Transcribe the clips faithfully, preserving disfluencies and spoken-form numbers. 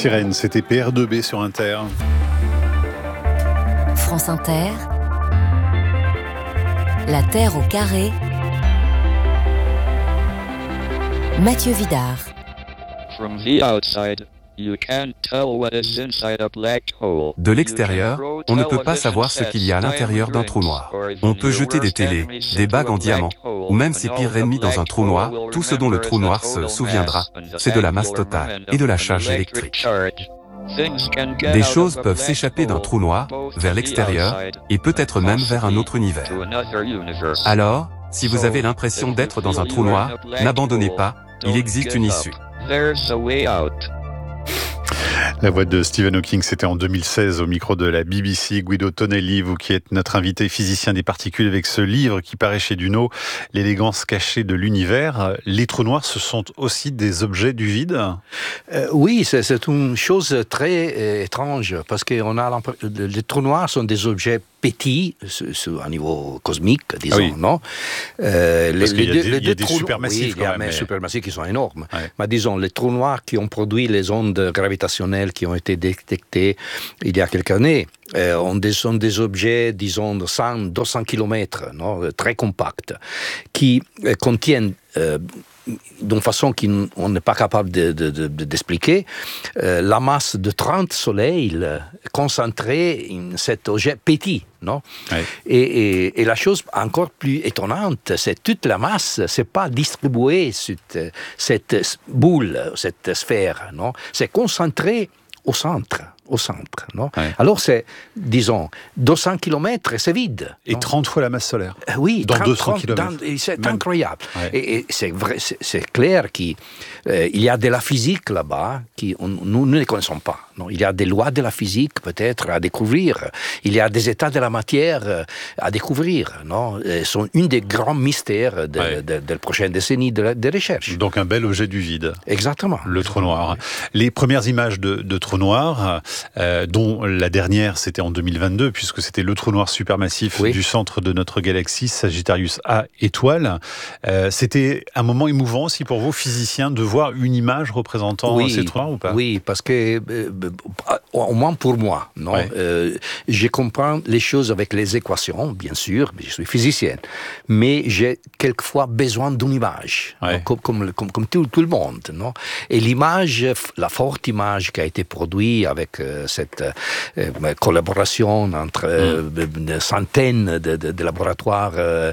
Sirène, c'était P R deux B sur Inter. France Inter, La Terre au carré, Mathieu Vidard. From the outside, you can't tell what is inside a black hole. De l'extérieur, on ne peut pas savoir ce qu'il y a à l'intérieur d'un trou noir. On peut jeter des télés, des bagues en diamant, ou même ses pires ennemis dans un trou noir. Tout ce dont le trou noir se souviendra, c'est de la masse totale et de la charge électrique. Des choses peuvent s'échapper d'un trou noir, vers l'extérieur, et peut-être même vers un autre univers. Alors, si vous avez l'impression d'être dans un trou noir, n'abandonnez pas, il existe une issue. La voix de Stephen Hawking, c'était en deux mille seize au micro de la B B C. Guido Tonelli, vous qui êtes notre invité physicien des particules avec ce livre qui paraît chez Duno, L'élégance cachée de l'univers. Les trous noirs, ce sont aussi des objets du vide ? euh, Oui, c'est, c'est une chose très euh, étrange parce que on a les trous noirs sont des objets petits, à niveau cosmique, disons, ah oui. non euh, Parce les, qu'il y a des, les deux, il y a des supermassifs oui, quand même. Il y a des mais... supermassifs qui sont énormes. Ouais. Mais disons, les trous noirs qui ont produit les ondes gravitationnelles qui ont été détectées il y a quelques années, euh, on des, sont des objets, disons, de cent à deux cents kilomètres, non, très compacts, qui euh, contiennent... Euh, d'une façon qu'on n'est pas capable de, de, de, d'expliquer, euh, la masse de trente soleils concentrée dans cet objet petit. Non oui. et, et, et la chose encore plus étonnante, c'est toute la masse, c'est pas distribué sur cette boule, cette sphère, non, c'est concentré au centre. Au centre, non ouais. Alors c'est, disons, deux cents kilomètres, c'est vide. Et non trente fois la masse solaire. Euh, oui, dans trente, deux cents kilomètres. Dans, c'est Même. incroyable. Ouais. Et, et c'est vrai, c'est, c'est clair qu'il euh, y a de la physique là-bas qui on, nous, nous ne connaissons pas. Non, il y a des lois de la physique peut-être à découvrir. Il y a des états de la matière à découvrir. Non, ce sont une des grands mystères de, ouais. de, de, de la prochaine décennie de, de recherche. Donc un bel objet du vide. Exactement. Le trou noir. Les premières images de, de trous noirs. Euh, dont la dernière, c'était en deux mille vingt-deux, puisque c'était le trou noir supermassif oui. du centre de notre galaxie, Sagittarius A étoile. Euh, c'était un moment émouvant aussi pour vous, physiciens, de voir une image représentant oui, ces trous noirs ou pas ? Oui, parce que, euh, au moins pour moi, non, ouais. euh, je comprends les choses avec les équations, bien sûr, je suis physicien, mais j'ai quelquefois besoin d'une image, ouais. non, comme, comme, comme, comme tout, tout le monde. Non, et l'image, la forte image qui a été produite avec euh, cette euh, collaboration entre euh, mm. centaines de, de, de laboratoires euh,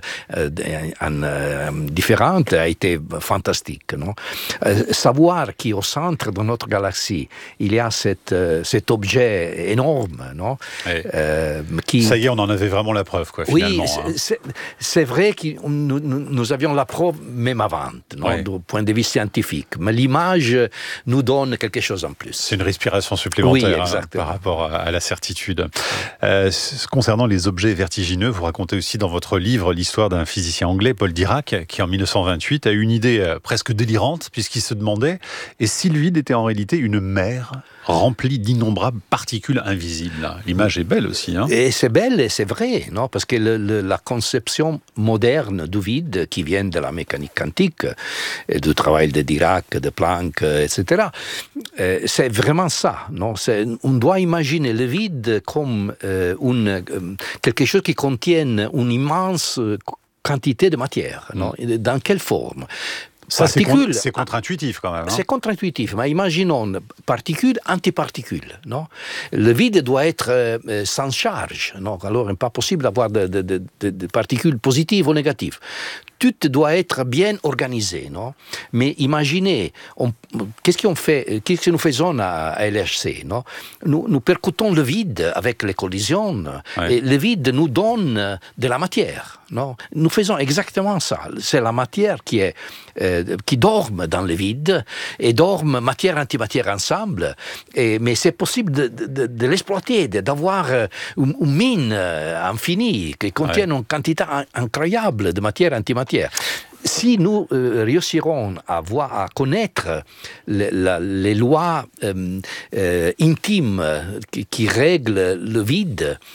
en, euh, différents a été fantastique. Non euh, savoir qu'au centre de notre galaxie, il y a cette, euh, cet objet énorme. Non euh, qui... Ça y est, on en avait vraiment la preuve, quoi, finalement. Oui, c'est, hein. c'est, c'est vrai que nous, nous avions la preuve même avant, non, ouais. du point de vue scientifique. Mais l'image nous donne quelque chose en plus. C'est une respiration supplémentaire. Oui, hein, par rapport à la certitude. Euh, concernant les objets vertigineux, vous racontez aussi dans votre livre l'histoire d'un physicien anglais, Paul Dirac, qui en dix-neuf cent vingt-huit a eu une idée presque délirante, puisqu'il se demandait et si le vide était en réalité une mer remplie d'innombrables particules invisibles. L'image est belle aussi. Hein. Et c'est belle et c'est vrai, non, parce que le, le, la conception moderne du vide, qui vient de la mécanique quantique, et du travail de Dirac, de Planck, et cetera, euh, c'est vraiment ça. Non, c'est, on doit imaginer le vide comme euh, une, euh, quelque chose qui contient une immense quantité de matière. Non, mmh. Dans quelle forme ? Ça, c'est, con- c'est contre-intuitif quand même. Hein. C'est contre-intuitif, mais imaginons particules, antiparticules. Non, le vide doit être euh, sans charge. Non, alors, il n'est pas possible d'avoir de, de, de, de particules positives ou négatives. Tout doit être bien organisé, non ? Mais imaginez, on, qu'est-ce qu'on fait, qu'est-ce que nous faisons à, à L H C, non ? Nous, nous percutons le vide avec les collisions, ouais. Et le vide nous donne de la matière, non ? Nous faisons exactement ça. C'est la matière qui est euh, qui dorme dans le vide et dorme matière antimatière ensemble. Et, mais c'est possible de, de, de l'exploiter, de, d'avoir une, une mine infinie qui contient ouais. une quantité incroyable de matière antimatière. Si nous euh, réussirons à, voir, à connaître le, la, les lois euh, euh, intimes qui, qui règlent le vide,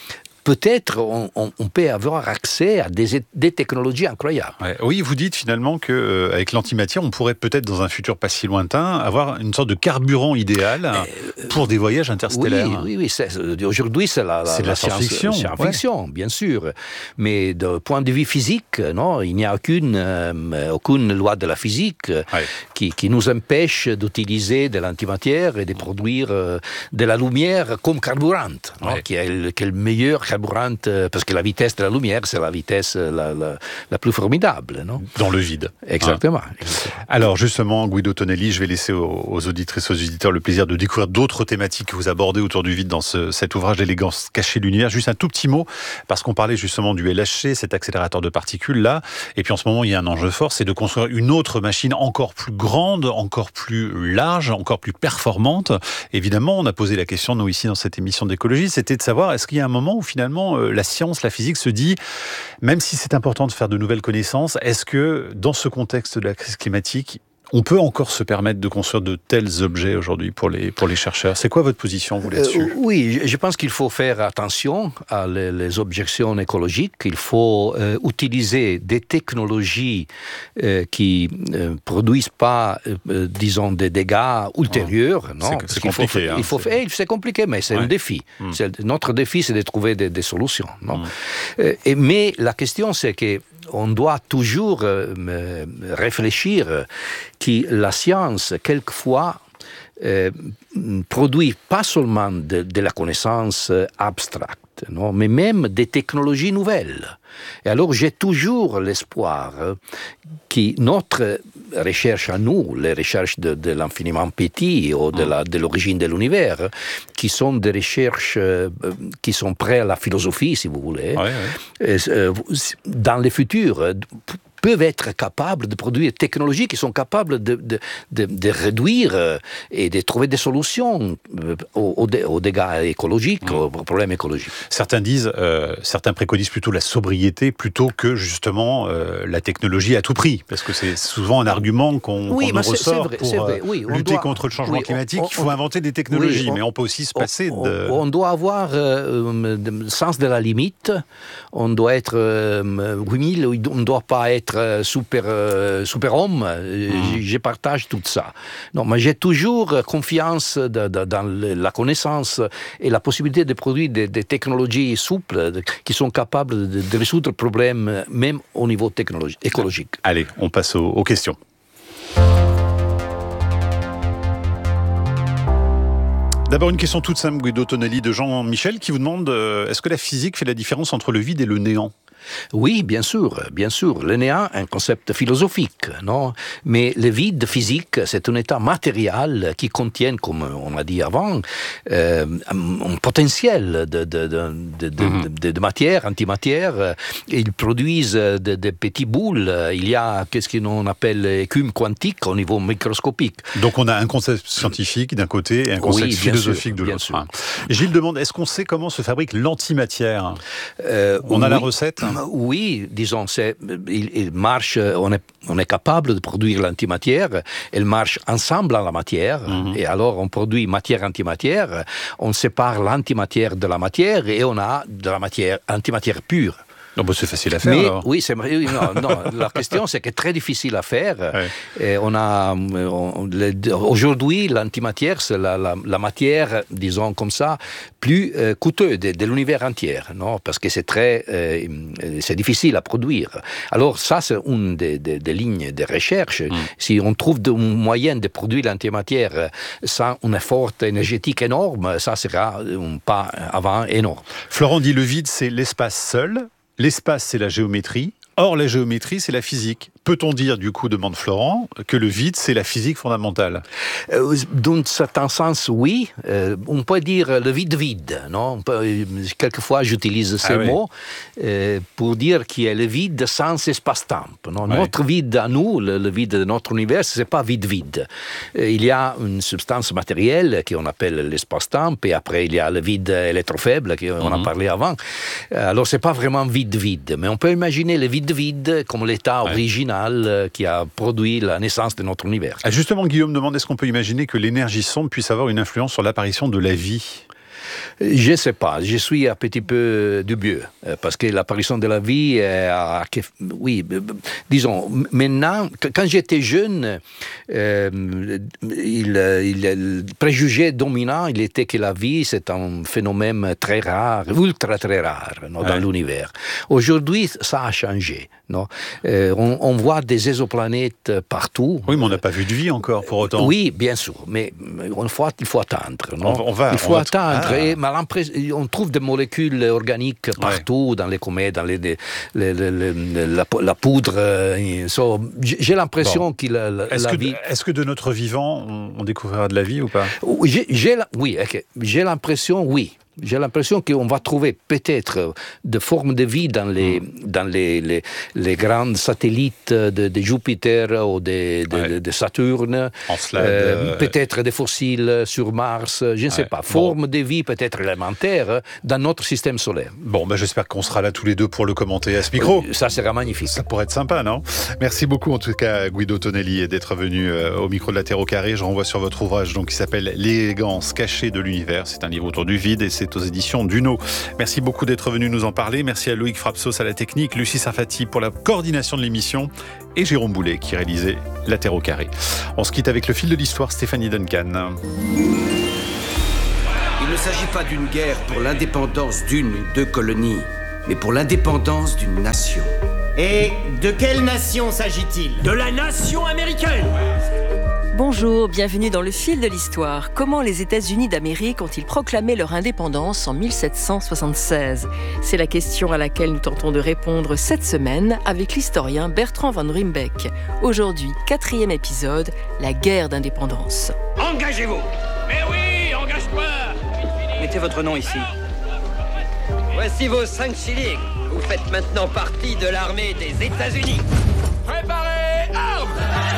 peut-être on, on, on peut avoir accès à des, des technologies incroyables. Ouais. Oui, vous dites finalement qu'avec euh, l'antimatière, on pourrait peut-être dans un futur pas si lointain avoir une sorte de carburant idéal euh, pour des voyages interstellaires. Oui, oui, oui. C'est, aujourd'hui c'est la, la, c'est de la, la science-fiction, science-fiction ouais. bien sûr. Mais de point de vue physique, non, il n'y a aucune, euh, aucune loi de la physique ouais. qui, qui nous empêche d'utiliser de l'antimatière et de produire euh, de la lumière comme carburant, ouais. non, qui, est le, qui est le meilleur carburant, euh, parce que la vitesse de la lumière, c'est la vitesse la, la, la plus formidable. Non dans le vide. Exactement. Hein. Exactement. Alors justement, Guido Tonelli, je vais laisser aux, aux auditrices, aux auditeurs le plaisir de découvrir d'autres thématiques que vous abordez autour du vide dans ce, cet ouvrage d'élégance cachée de l'univers. Juste un tout petit mot, parce qu'on parlait justement du L H C, cet accélérateur de particules là, et puis en ce moment il y a un enjeu fort, c'est de construire une autre machine encore plus grande, encore plus large, encore plus performante. Évidemment, on a posé la question, nous ici dans cette émission d'écologie, c'était de savoir, est-ce qu'il y a un moment où finalement euh, la science, la physique se dit, même si c'est important de faire de nouvelles connaissances, est-ce que dans ce contexte de la crise climatique, on peut encore se permettre de construire de tels objets aujourd'hui pour les, pour les chercheurs? C'est quoi votre position, vous, là-dessus? euh, Oui, je pense qu'il faut faire attention à les, les objections écologiques. Il faut euh, utiliser des technologies euh, qui ne euh, produisent pas, euh, disons, des dégâts ultérieurs. Oh, non, c'est, c'est compliqué. Faut, hein, il faut, c'est... Eh, c'est compliqué, mais c'est ouais. un défi. Mm. C'est, notre défi, c'est de trouver des, des solutions. Non mm. euh, et, mais la question, c'est que on doit toujours euh, réfléchir que la science, quelquefois, euh, produit pas seulement de, de la connaissance abstracte, non, mais même des technologies nouvelles. Et alors j'ai toujours l'espoir que notre recherche à nous, les recherches de, de l'infiniment petit ou de, la, de l'origine de l'univers, qui sont des recherches euh, qui sont prêtes à la philosophie, si vous voulez, ouais, ouais. Euh, dans le futur, peuvent être capables de produire des technologies qui sont capables de, de, de, de réduire et de trouver des solutions aux, aux, aux dégâts écologiques, mmh. aux problèmes écologiques. Certains disent, euh, certains préconisent plutôt la sobriété plutôt que justement euh, la technologie à tout prix, parce que c'est souvent un argument qu'on, oui, qu'on nous ressort vrai, pour vrai, oui, lutter doit, contre le changement oui, climatique. On, il faut on, inventer des technologies, oui, on, mais on peut aussi se passer on, de... On doit avoir euh, le sens de la limite, on doit être euh, huit mille, on ne doit pas être super, euh, super homme, mmh. je, je partage tout ça. Non, mais j'ai toujours confiance de, de, dans la connaissance et la possibilité de produire des, des technologies souples de, qui sont capables de, de résoudre le problème même au niveau technologique, écologique. Allez, on passe aux, aux questions. D'abord, une question toute simple, Guido Tonelli, de Jean-Michel, qui vous demande euh, est-ce que la physique fait la différence entre le vide et le néant ? Oui, bien sûr, bien sûr. Le néant est un concept philosophique, non ? Mais le vide physique, c'est un état matériel qui contient, comme on a dit avant, euh, un potentiel de, de, de, de, mm-hmm. de, de matière, antimatière. Ils produisent de, de petits boules. Il y a ce qu'on appelle écume quantique au niveau microscopique. Donc on a un concept scientifique d'un côté et un concept oui, philosophique sûr, de l'autre. Sûr. Gilles demande, est-ce qu'on sait comment se fabrique l'antimatière ? euh, On a oui. la recette ? Oui, disons, c'est, il, il marche, on est, on est capable de produire l'antimatière, elle marche ensemble en la matière, mm-hmm. et alors on produit matière-antimatière, on sépare l'antimatière de la matière et on a de la matière, antimatière pure. Non, bah c'est facile à faire. Mais, alors. Oui, c'est oui, non, non, la question c'est que c'est très difficile à faire. Ouais. Et on a on, le, aujourd'hui l'antimatière c'est la, la, la matière, disons comme ça, plus euh, coûteuse de, de l'univers entier, non, parce que c'est très euh, c'est difficile à produire. Alors ça c'est une des, des, des lignes de recherche. Mm. Si on trouve un moyen de produire l'antimatière sans un effort énergétique énorme, ça sera un pas avant énorme. Florent dit le vide c'est l'espace seul. L'espace, c'est la géométrie. Or, la géométrie, c'est la physique. Peut-on dire, du coup, demande Florent, que le vide, c'est la physique fondamentale ? euh, Dans certains sens, oui. Euh, on peut dire le vide-vide, non ? On peut, quelquefois, j'utilise ces ah, mots oui. euh, pour dire qu'il y a le vide sans espace-temps. Non ? Oui. Notre vide à nous, le, le vide de notre univers, c'est pas vide-vide. Euh, il y a une substance matérielle qu'on appelle l'espace-temps, et après, il y a le vide électrofaible, qu'on mm-hmm. a parlé avant. Alors, c'est pas vraiment vide-vide, mais on peut imaginer le vide vide comme l'état ouais. original qui a produit la naissance de notre univers. Ah justement, Guillaume demande, est-ce qu'on peut imaginer que l'énergie sombre puisse avoir une influence sur l'apparition de la vie ? Je ne sais pas, je suis un petit peu dubieux, parce que l'apparition de la vie, a, oui, disons, maintenant, quand j'étais jeune, euh, il, il, le préjugé dominant, il était que la vie, c'est un phénomène très rare, ultra très rare non, dans ouais. l'univers. Aujourd'hui, ça a changé. Non euh, on, on voit des exoplanètes partout. Oui, mais on n'a pas vu de vie encore pour autant. Oui, bien sûr, mais il faut, il faut attendre. Non on, on va, il faut on va attendre. Ah. Et, mais on trouve des molécules organiques partout, ouais. dans les comètes, dans les, les, les, les, les, la, la poudre. Euh, so, j'ai l'impression bon. qu'il a la, est-ce la que, vie... Est-ce que de notre vivant, on, on découvrira de la vie ou pas? j'ai, j'ai la, Oui, okay. j'ai l'impression, oui. J'ai l'impression qu'on va trouver peut-être des formes de vie dans les, mmh. dans les, les, les grands satellites de, de Jupiter ou de, de, ouais. de, de Saturne. Euh, peut-être des fossiles sur Mars, je ne ouais. sais pas. Forme bon. de vie peut-être élémentaire dans notre système solaire. Bon, ben j'espère qu'on sera là tous les deux pour le commenter à ce micro. Ça sera magnifique. Ça pourrait être sympa, non? Merci beaucoup en tout cas Guido Tonelli d'être venu au micro de la Terre au carré. Je renvoie sur votre ouvrage donc, qui s'appelle L'élégance cachée de l'univers. C'est un livre autour du vide et c'est aux éditions d'Uno. Merci beaucoup d'être venu nous en parler. Merci à Loïc Frapsos à la technique, Lucie Sarfati pour la coordination de l'émission et Jérôme Boulet qui réalisait La Terre au carré. On se quitte avec le fil de l'histoire, Stéphanie Duncan. Il ne s'agit pas d'une guerre pour l'indépendance d'une ou deux colonies, mais pour l'indépendance d'une nation. Et de quelle nation s'agit-il? De la nation américaine! Bonjour, bienvenue dans le fil de l'histoire. Comment les États-Unis d'Amérique ont-ils proclamé leur indépendance en mille sept cent soixante-seize? C'est la question à laquelle nous tentons de répondre cette semaine avec l'historien Bertrand Van Ruymbeck. Aujourd'hui, quatrième épisode, la guerre d'indépendance. Engagez-vous! Mais oui, engage-toi! Mettez votre nom ici. Voici vos cinq shillings. Vous faites maintenant partie de l'armée des États-Unis. Préparez, armes!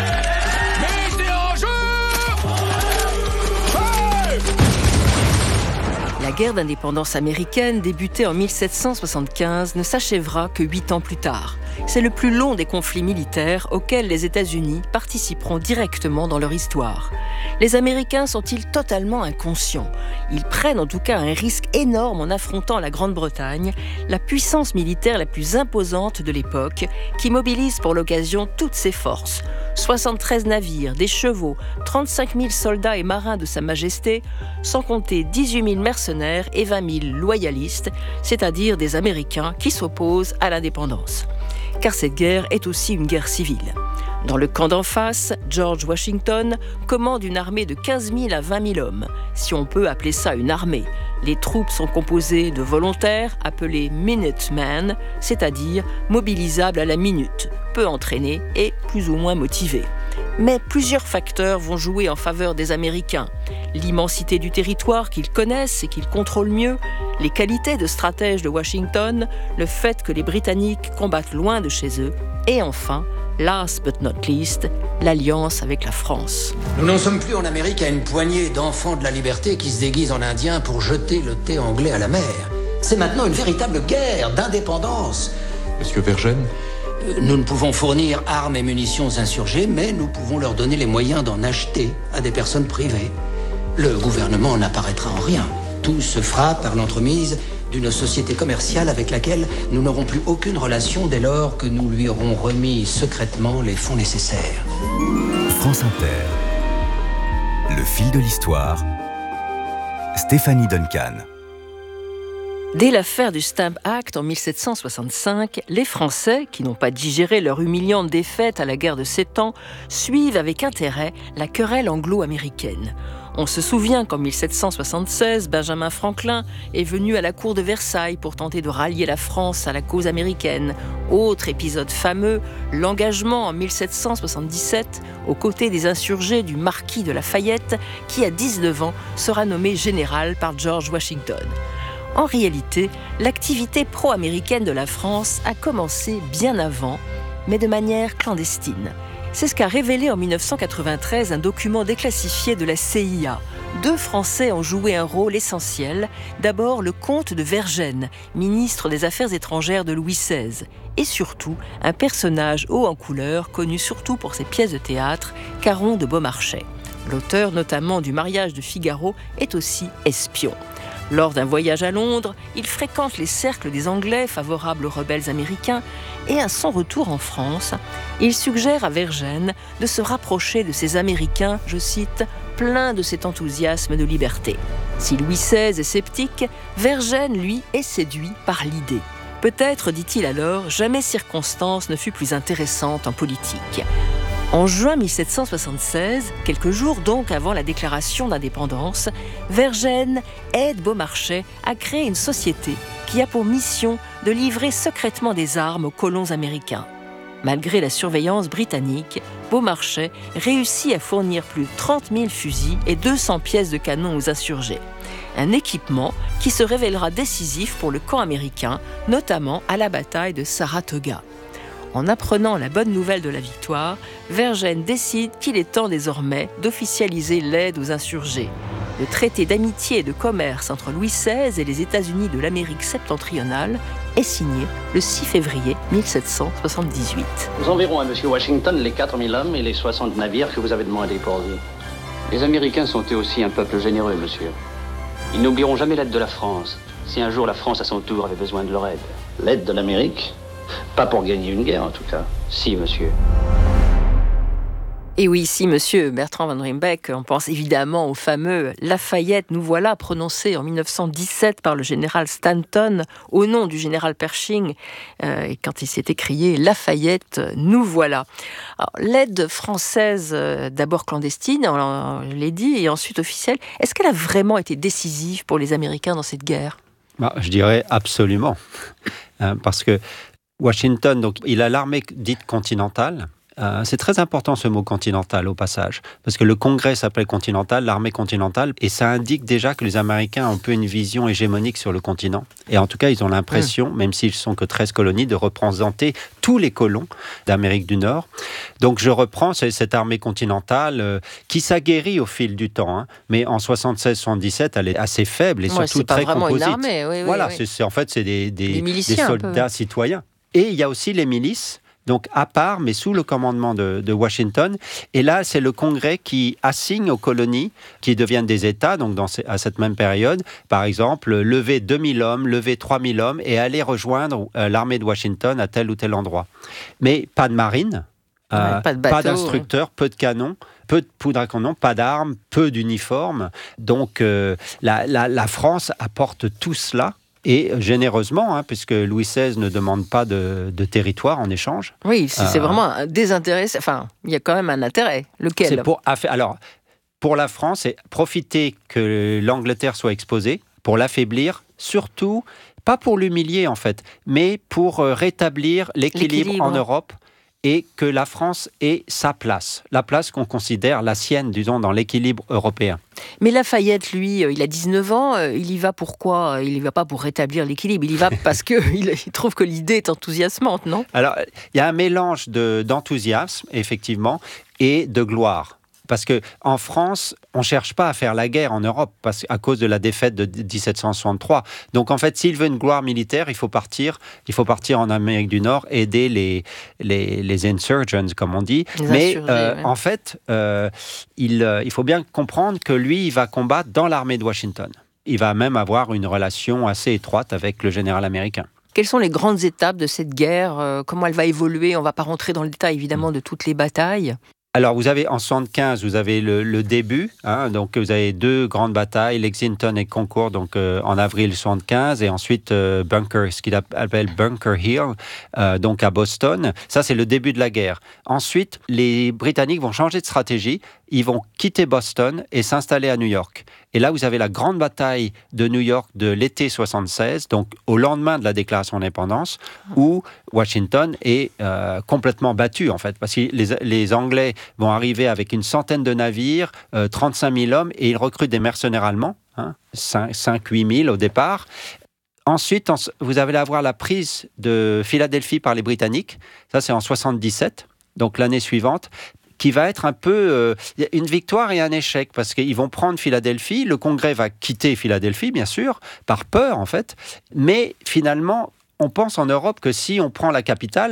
La guerre d'indépendance américaine, débutée en mille sept cent soixante-quinze, ne s'achèvera que huit ans plus tard. C'est le plus long des conflits militaires auxquels les États-Unis participeront directement dans leur histoire. Les Américains sont-ils totalement inconscients? Ils prennent en tout cas un risque énorme en affrontant la Grande-Bretagne, la puissance militaire la plus imposante de l'époque, qui mobilise pour l'occasion toutes ses forces. soixante-treize navires, des chevaux, trente-cinq mille soldats et marins de Sa Majesté, sans compter dix-huit mille mercenaires et vingt mille loyalistes, c'est-à-dire des Américains qui s'opposent à l'indépendance. Car cette guerre est aussi une guerre civile. Dans le camp d'en face, George Washington commande une armée de quinze mille à vingt mille hommes, si on peut appeler ça une armée. Les troupes sont composées de volontaires appelés Minutemen, c'est-à-dire mobilisables à la minute, peu entraînés et plus ou moins motivés. Mais plusieurs facteurs vont jouer en faveur des Américains. L'immensité du territoire qu'ils connaissent et qu'ils contrôlent mieux, les qualités de stratège de Washington, le fait que les Britanniques combattent loin de chez eux, et enfin, last but not least, l'alliance avec la France. Nous n'en sommes plus en Amérique à une poignée d'enfants de la liberté qui se déguisent en indiens pour jeter le thé anglais à la mer. C'est maintenant une véritable guerre d'indépendance. Monsieur Vergène ? Nous ne pouvons fournir armes et munitions aux insurgés, mais nous pouvons leur donner les moyens d'en acheter à des personnes privées. Le gouvernement n'apparaîtra en rien. Tout se fera par l'entremise d'une société commerciale avec laquelle nous n'aurons plus aucune relation dès lors que nous lui aurons remis secrètement les fonds nécessaires. France Inter. Le fil de l'histoire. Stéphanie Duncan. Dès l'affaire du Stamp Act en mille sept cent soixante-cinq, les Français, qui n'ont pas digéré leur humiliante défaite à la guerre de Sept Ans, suivent avec intérêt la querelle anglo-américaine. On se souvient qu'en mille sept cent soixante-seize, Benjamin Franklin est venu à la cour de Versailles pour tenter de rallier la France à la cause américaine. Autre épisode fameux, l'engagement en mille sept cent soixante-dix-sept aux côtés des insurgés du marquis de Lafayette, qui à dix-neuf ans sera nommé général par George Washington. En réalité, l'activité pro-américaine de la France a commencé bien avant, mais de manière clandestine. C'est ce qu'a révélé en mille neuf cent quatre-vingt-treize un document déclassifié de la C I A. Deux Français ont joué un rôle essentiel. D'abord, le comte de Vergennes, ministre des Affaires étrangères de Louis seize. Et surtout, un personnage haut en couleur, connu surtout pour ses pièces de théâtre, Caron de Beaumarchais. L'auteur notamment du Mariage de Figaro est aussi espion. Lors d'un voyage à Londres, il fréquente les cercles des Anglais favorables aux rebelles américains et à son retour en France, il suggère à Vergennes de se rapprocher de ces Américains, je cite, pleins de cet enthousiasme de liberté. Si Louis seize est sceptique, Vergennes, lui, est séduit par l'idée. Peut-être, dit-il alors, jamais circonstance ne fut plus intéressante en politique. En juin mille sept cent soixante-seize, quelques jours donc avant la déclaration d'indépendance, Vergennes aide Beaumarchais à créer une société qui a pour mission de livrer secrètement des armes aux colons américains. Malgré la surveillance britannique, Beaumarchais réussit à fournir plus de trente mille fusils et deux cents pièces de canon aux insurgés. Un équipement qui se révélera décisif pour le camp américain, notamment à la bataille de Saratoga. En apprenant la bonne nouvelle de la victoire, Vergennes décide qu'il est temps désormais d'officialiser l'aide aux insurgés. Le traité d'amitié et de commerce entre Louis seize et les États-Unis de l'Amérique septentrionale est signé le six février mille sept cent soixante-dix-huit. Nous enverrons à M. Washington les quatre mille hommes et les soixante navires que vous avez demandés pour lui. Les Américains sont eux aussi un peuple généreux, monsieur. Ils n'oublieront jamais l'aide de la France, si un jour la France à son tour avait besoin de leur aide. L'aide de l'Amérique ? Pas pour gagner une guerre, en tout cas. Si, monsieur. Et oui, si, monsieur Bertrand Van Rymbeck, on pense évidemment au fameux « Lafayette, nous voilà » prononcé en mille neuf cent dix-sept par le général Stanton au nom du général Pershing, euh, quand il s'est écrié « Lafayette, nous voilà ». L'aide française, euh, d'abord clandestine, on, je l'ai dit, et ensuite officielle, est-ce qu'elle a vraiment été décisive pour les Américains dans cette guerre ? Bah, je dirais absolument, hein, parce que Washington, donc, il a l'armée dite continentale. Euh, c'est très important ce mot continental au passage, parce que le Congrès s'appelle continental, l'armée continentale, et ça indique déjà que les Américains ont un peu une vision hégémonique sur le continent. Et en tout cas, ils ont l'impression, mmh. même s'ils sont que treize colonies, de représenter tous les colons d'Amérique du Nord. Donc je reprends cette armée continentale euh, qui s'aguerrit au fil du temps, hein, mais en soixante-seize soixante-dix-sept, elle est assez faible et ouais, surtout très composite. Une armée, oui, oui, voilà, oui. C'est, c'est, en fait, c'est des, des, des, des soldats citoyens. Et il y a aussi les milices, donc à part, mais sous le commandement de, de Washington. Et là, c'est le Congrès qui assigne aux colonies, qui deviennent des États, donc dans, à cette même période, par exemple, lever deux mille hommes, lever trois mille hommes et aller rejoindre euh, l'armée de Washington à tel ou tel endroit. Mais pas de marine, euh, ouais, pas, de bateau, pas d'instructeurs, ouais. peu de canons, peu de poudre à canon, pas d'armes, peu d'uniformes. Donc euh, la, la, la France apporte tout cela. Et généreusement, hein, puisque Louis seize ne demande pas de, de territoire en échange. Oui, c'est, euh, c'est vraiment un désintérêt. Enfin, il y a quand même un intérêt. Lequel ? C'est pour, alors, pour la France, c'est profiter que l'Angleterre soit exposée, pour l'affaiblir, surtout, pas pour l'humilier en fait, mais pour rétablir l'équilibre, l'équilibre. en Europe. Et que la France ait sa place, la place qu'on considère la sienne, disons, dans l'équilibre européen. Mais Lafayette, lui, il a dix-neuf ans, il y va pourquoi ? Il y va pas pour rétablir l'équilibre, il y va parce qu'il trouve que l'idée est enthousiasmante, non ? Alors, il y a un mélange de, d'enthousiasme, effectivement, et de gloire. Parce qu'en France, on ne cherche pas à faire la guerre en Europe parce, à cause de la défaite de dix-sept cent soixante-trois. Donc en fait, s'il veut une gloire militaire, il faut partir, il faut partir en Amérique du Nord, aider les, les, les insurgents, comme on dit. Les Mais euh, ouais. en fait, euh, il, euh, il faut bien comprendre que lui, il va combattre dans l'armée de Washington. Il va même avoir une relation assez étroite avec le général américain. Quelles sont les grandes étapes de cette guerre ? euh, Comment elle va évoluer ? On ne va pas rentrer dans le détail, évidemment, de toutes les batailles. Alors, vous avez en soixante-quinze, vous avez le, le début, hein, donc vous avez deux grandes batailles, Lexington et Concord, donc euh, en avril soixante-quinze, et ensuite euh, Bunker, ce qu'il appelle Bunker Hill, euh, donc à Boston. Ça, c'est le début de la guerre. Ensuite, les Britanniques vont changer de stratégie, ils vont quitter Boston et s'installer à New York. Et là, vous avez la grande bataille de New York de l'été soixante-seize, donc au lendemain de la déclaration d'indépendance, où Washington est euh, complètement battu, en fait, parce que les, les Anglais vont arriver avec une centaine de navires, euh, trente-cinq mille hommes, et ils recrutent des mercenaires allemands, hein, cinq à huit mille au départ. Ensuite, vous allez avoir la prise de Philadelphie par les Britanniques, ça c'est en soixante-dix-sept, donc l'année suivante, qui va être un peu euh, une victoire et un échec, parce qu'ils vont prendre Philadelphie, le Congrès va quitter Philadelphie, bien sûr, par peur en fait, mais finalement, on pense en Europe que si on prend la capitale,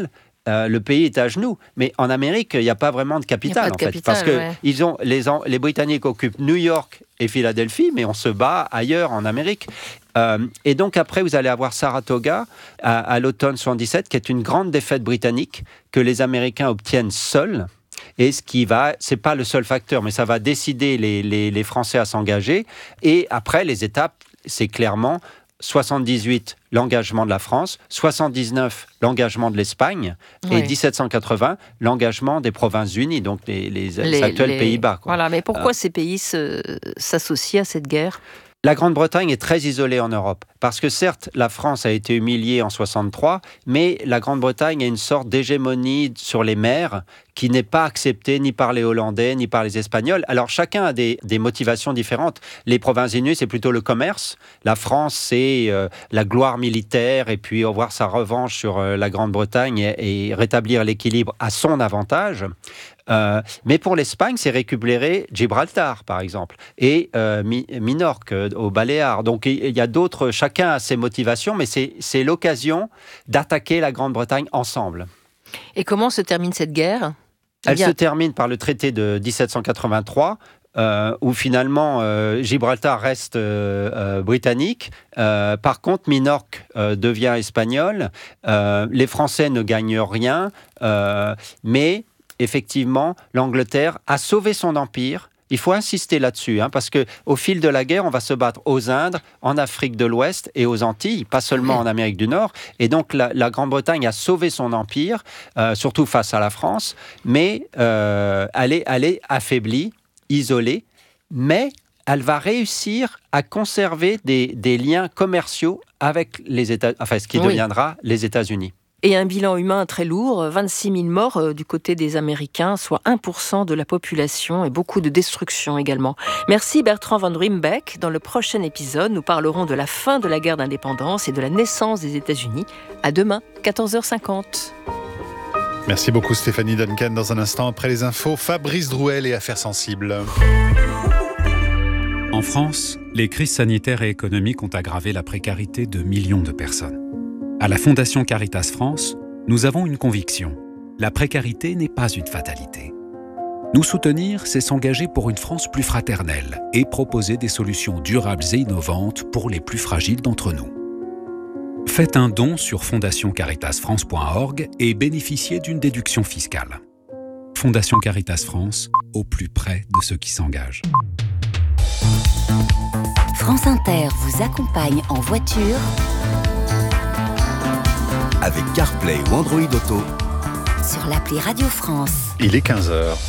euh, le pays est à genoux. Mais en Amérique, il n'y a pas vraiment de capitale, de en fait. capitale, Parce que ouais. ils ont, les, les Britanniques occupent New York et Philadelphie, mais on se bat ailleurs en Amérique. Euh, et donc après, vous allez avoir Saratoga à, à l'automne soixante-dix-sept, qui est une grande défaite britannique que les Américains obtiennent seuls. Et ce qui va, c'est pas le seul facteur, mais ça va décider les, les, les Français à s'engager. Et après, les étapes, c'est clairement soixante-dix-huit, l'engagement de la France, soixante-dix-neuf, l'engagement de l'Espagne, oui. et dix-sept cent quatre-vingts, l'engagement des Provinces-Unies, donc les, les, les, les actuels les... Pays-Bas. Quoi. Voilà, mais pourquoi euh, ces pays se, s'associent à cette guerre ? La Grande-Bretagne est très isolée en Europe, parce que certes, la France a été humiliée en soixante-trois, mais la Grande-Bretagne a une sorte d'hégémonie sur les mers qui n'est pas acceptée ni par les Hollandais, ni par les Espagnols. Alors chacun a des, des motivations différentes. Les Provinces-Unies, c'est plutôt le commerce. La France, c'est euh, la gloire militaire, et puis avoir sa revanche sur euh, la Grande-Bretagne et, et rétablir l'équilibre à son avantage. Euh, mais pour l'Espagne, c'est récupérer Gibraltar, par exemple, et euh, Mi- Minorque, euh, aux Baléares. Donc il y a d'autres, chacun a ses motivations, mais c'est, c'est l'occasion d'attaquer la Grande-Bretagne ensemble. Et comment se termine cette guerre ? Elle Bien. se termine par le traité de dix-sept cent quatre-vingt-trois, euh, où finalement euh, Gibraltar reste euh, euh, britannique. Euh, par contre, Minorque euh, devient espagnol. Euh, les Français ne gagnent rien, euh, mais effectivement, l'Angleterre a sauvé son empire. Il faut insister là-dessus, hein, parce qu'au fil de la guerre, on va se battre aux Indes, en Afrique de l'Ouest et aux Antilles, pas seulement en Amérique du Nord. Et donc, la, la Grande-Bretagne a sauvé son empire, euh, surtout face à la France, mais euh, elle, est, elle est affaiblie, isolée, mais elle va réussir à conserver des, des liens commerciaux avec les États, enfin, ce qui oui. deviendra les États-Unis. Et un bilan humain très lourd, vingt-six mille morts euh, du côté des Américains, soit un pour cent de la population et beaucoup de destruction également. Merci Bertrand van Ruymbeck. Dans le prochain épisode, nous parlerons de la fin de la guerre d'indépendance et de la naissance des États-Unis. À demain, quatorze heures cinquante. Merci beaucoup Stéphanie Duncan. Dans un instant, après les infos, Fabrice Drouel et Affaires sensibles. En France, les crises sanitaires et économiques ont aggravé la précarité de millions de personnes. À la Fondation Caritas France, nous avons une conviction. La précarité n'est pas une fatalité. Nous soutenir, c'est s'engager pour une France plus fraternelle et proposer des solutions durables et innovantes pour les plus fragiles d'entre nous. Faites un don sur fondation caritas france point org et bénéficiez d'une déduction fiscale. Fondation Caritas France, au plus près de ceux qui s'engagent. France Inter vous accompagne en voiture avec CarPlay ou Android Auto sur l'appli Radio France. Il est quinze heures.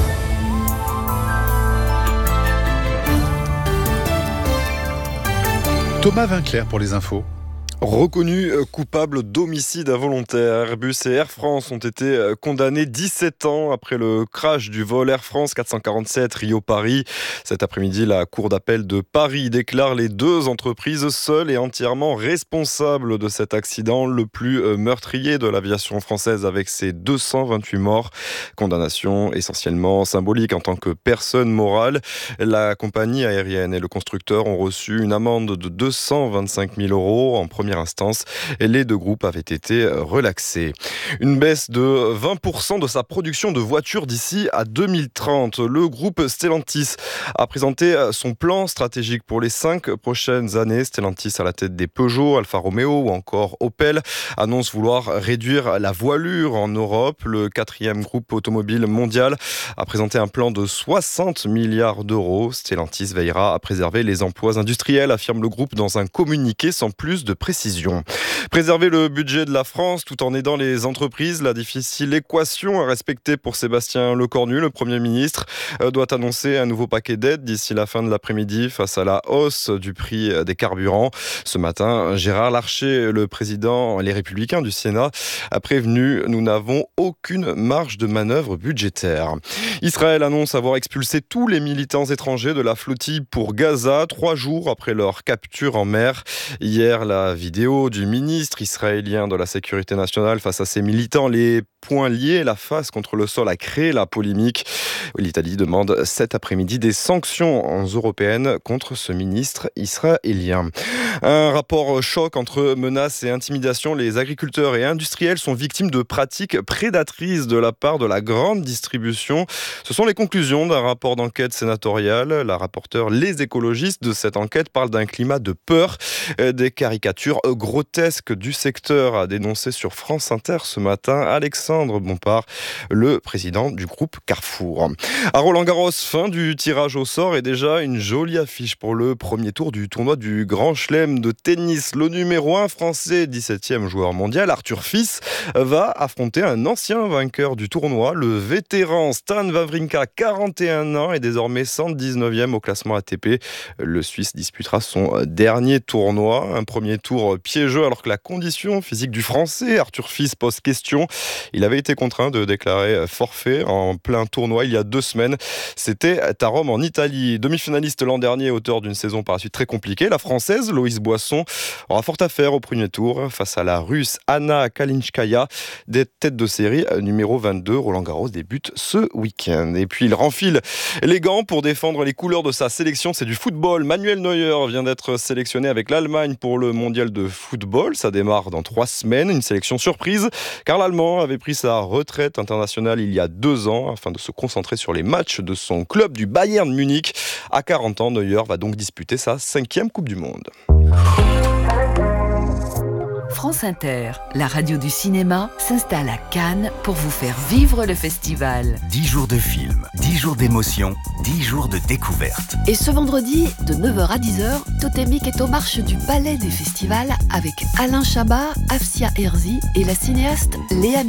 Thomas Vinclair pour les infos. Reconnu coupable d'homicide involontaire, Airbus et Air France ont été condamnés dix-sept ans après le crash du vol Air France quatre cent quarante-sept Rio-Paris. Cet après-midi, la Cour d'appel de Paris déclare les deux entreprises seules et entièrement responsables de cet accident le plus meurtrier de l'aviation française avec ses deux cent vingt-huit morts. Condamnation essentiellement symbolique en tant que personne morale. La compagnie aérienne et le constructeur ont reçu une amende de deux cent vingt-cinq mille euros en première instance, et les deux groupes avaient été relaxés. Une baisse de vingt pour cent de sa production de voitures d'ici à deux mille trente. Le groupe Stellantis a présenté son plan stratégique pour les cinq prochaines années. Stellantis à la tête des Peugeot, Alfa Romeo ou encore Opel annonce vouloir réduire la voilure en Europe. Le quatrième groupe automobile mondial a présenté un plan de soixante milliards d'euros. Stellantis veillera à préserver les emplois industriels, affirme le groupe dans un communiqué sans plus de précision. Préserver le budget de la France tout en aidant les entreprises, la difficile équation à respecter pour Sébastien Lecornu. Le Premier ministre doit annoncer un nouveau paquet d'aides d'ici la fin de l'après-midi face à la hausse du prix des carburants. Ce matin, Gérard Larcher, le président Les Républicains du Sénat, a prévenu « Nous n'avons aucune marge de manœuvre budgétaire ». Israël annonce avoir expulsé tous les militants étrangers de la flottille pour Gaza, trois jours après leur capture en mer. Hier, la ville vidéo du ministre israélien de la Sécurité nationale face à ses militants. Les poings liés, la face contre le sol a créé la polémique. L'Italie demande cet après-midi des sanctions européennes contre ce ministre israélien. Un rapport choc entre menaces et intimidations. Les agriculteurs et industriels sont victimes de pratiques prédatrices de la part de la grande distribution. Ce sont les conclusions d'un rapport d'enquête sénatoriale. La rapporteure Les Écologistes de cette enquête parle d'un climat de peur, des caricatures grotesques du secteur, a dénoncé sur France Inter ce matin Alexandre Bompard, le président du groupe Carrefour. À Roland-Garros, fin du tirage au sort et déjà une jolie affiche pour le premier tour du tournoi du Grand Chelem de tennis. Le numéro un français, dix-septième joueur mondial, Arthur Fils, va affronter un ancien vainqueur du tournoi, le vétéran Stan Wawrinka, quarante et un ans et désormais cent dix-neuvième au classement A T P. Le Suisse disputera son dernier tournoi. Un premier tour piégeux alors que la condition physique du Français, Arthur Fils, pose question. Il avait été contraint de déclarer forfait en plein tournoi il y a deux semaines. C'était à Rome en Italie. Demi-finaliste l'an dernier, auteur d'une saison par la suite très compliquée. La Française, Loïse Boisson, aura fort à faire au premier tour face à la Russe Anna Kalinskaya, des têtes de série numéro vingt-deux. Roland-Garros débute ce week-end. Et puis il renfile les gants pour défendre les couleurs de sa sélection. C'est du football. Manuel Neuer vient d'être sélectionné avec l'Allemagne pour le mondial de football. Ça démarre dans trois semaines. Une sélection surprise car l'Allemand avait pris sa retraite internationale il y a deux ans afin de se concentrer sur les matchs de son club du Bayern Munich. À quarante ans, Neuer va donc disputer sa cinquième Coupe du Monde. France Inter, la radio du cinéma, s'installe à Cannes pour vous faire vivre le festival. dix jours de films, dix jours d'émotion, dix jours de découverte. Et ce vendredi, de neuf heures à dix heures, Totémique est aux marches du Palais des Festivals avec Alain Chabat, Afsia Herzi et la cinéaste Léa